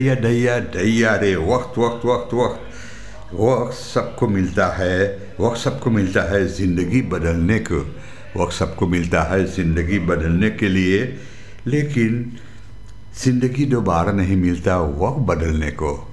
दैया दैया दैया रे वक्त वक्त वक्त वक्त वक्त सबको मिलता है। वक्त सबको मिलता है ज़िंदगी बदलने को। वक्त सबको मिलता है ज़िंदगी बदलने के लिए, लेकिन ज़िंदगी दोबारा नहीं मिलता वक्त बदलने को।